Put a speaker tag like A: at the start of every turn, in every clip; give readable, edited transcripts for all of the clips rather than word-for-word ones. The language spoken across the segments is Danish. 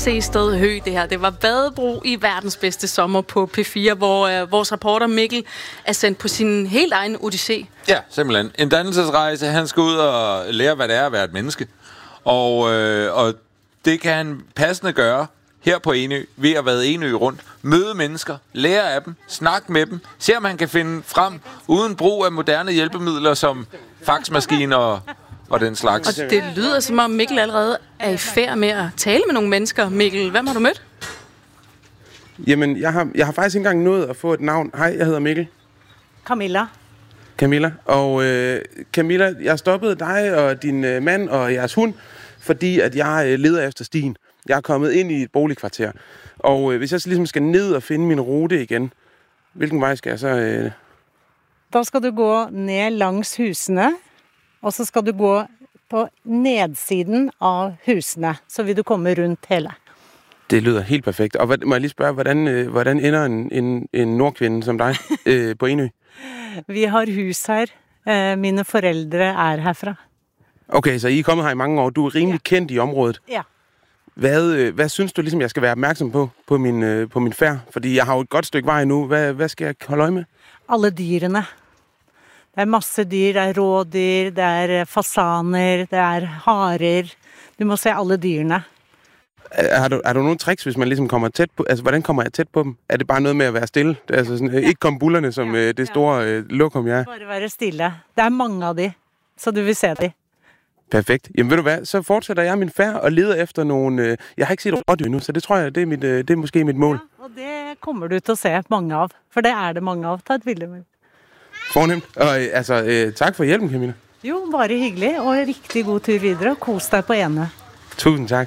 A: Sehested Hø, det her. Det var Badebro i verdens bedste sommer på P4, hvor vores reporter Mikkel er sendt på sin helt egen odyssé.
B: Ja, simpelthen. En dannelsesrejse. Han skal ud og lære, hvad det er at være et menneske. Og det kan han passende gøre her på Enø, ved at være Enø rundt. Møde mennesker, lære af dem, snakke med dem, se om han kan finde frem uden brug af moderne hjælpemidler som faxmaskiner og den slags.
A: Og det lyder som om Mikkel allerede er i færd med at tale med nogle mennesker. Mikkel, hvem har du mødt?
C: Jamen, jeg har faktisk ikke engang nået at få et navn. Hej, jeg hedder Mikkel. Camilla. Og Camilla, jeg stoppede dig og din mand og jeres hund, fordi at jeg leder efter stien. Jeg er kommet ind i et boligkvarter. Og hvis jeg så ligesom skal ned og finde min rute igen, hvilken vej skal jeg så...
D: Da skal du gå ned langs husene, og så skal du gå på nedsiden af husene, så vil du komme rundt hele.
C: Det lyder helt perfekt. Og må jeg lige spørge, hvordan ender en nordkvinde som dig på Enø?
D: Vi har hus her. Mine forældre er herfra.
C: Okay, så I er kommet her i mange år. Du er rimelig kendt i området.
D: Ja.
C: Hvad synes du ligesom, jeg skal være opmærksom på min færd? Fordi jeg har jo et godt stykke vej nu. Hvad skal jeg holde øje med?
D: Alle dyrene. Det er masse dyr. Det er rådyr, det er fasaner, det er harer. Du må se alle dyrene.
C: Har du nogle tricks, hvis man ligesom kommer tæt på? Altså, hvordan kommer jeg tæt på dem? Er det bare noget med at være stille? Altså, sådan, ikke komme bullerne som det store lokum, jeg er?
D: Bare være stille. Det er mange af de, så du vil se det.
C: Perfekt. Jamen ved du hvad, så fortsætter jeg min færd og leder efter nogle... Jeg har ikke set rådyr nu, så det tror jeg, det er måske mit mål.
D: Ja, og det kommer du til at se mange af, for det er det mange af. Tag et billede med.
C: Fornemt. Og tak for hjælpen, Camilla.
D: Jo, bare hyggelig, og rigtig god tur videre. Kos dig på Enø.
C: Tusind tak.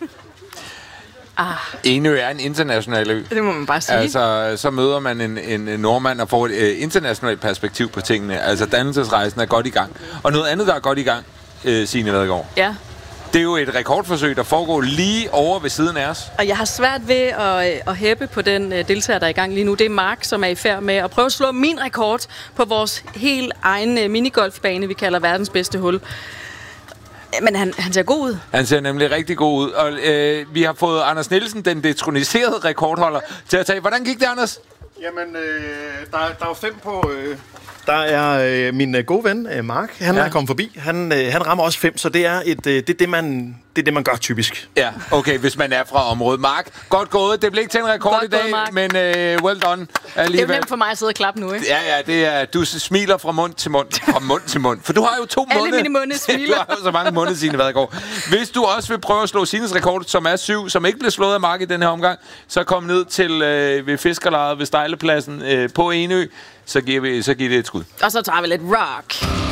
B: Enø er en international ø.
A: Det må man bare sige.
B: Altså, så møder man en nordmand og får et internationalt perspektiv på tingene. Altså, dannelsesrejsen er godt i gang. Og noget andet, der er godt i gang, Signe Ladegaard.
A: Ja.
B: Det er jo et rekordforsøg, der foregår lige over ved siden af os.
A: Og jeg har svært ved at hæppe på den deltager, der er i gang lige nu. Det er Mark, som er i færd med at prøve at slå min rekord på vores helt egen minigolfbane, vi kalder verdens bedste hul. Men han ser god ud. Han ser nemlig rigtig god ud. Og vi har fået Anders Nielsen, den detroniserede rekordholder, til at tage. Hvordan gik det, Anders?
E: Jamen, der er 5 på... Der er min gode ven, Mark. Han er kommet forbi. Han rammer også 5, så det er det man gør typisk.
B: Ja, okay, hvis man er fra området. Mark, godt gået. Det blev ikke til en rekord godt i dag, gået, men well done. Alligevel. Det er jo nemt for mig at sidde og klappe nu, ikke? Ja, det er, du smiler fra mund til mund. Fra mund til mund. For du har jo 2 munde. Alle mine munde smiler. Du har jo så mange munde, Signe Ladegaard. Hvis du også vil prøve at slå Signes rekord, som er 7, som ikke blev slået af Mark i den her omgang, så kom ned til ved fiskerlejet ved Stejlepladsen på Enø. Så giver det et skud. Og så tager vi lidt rock.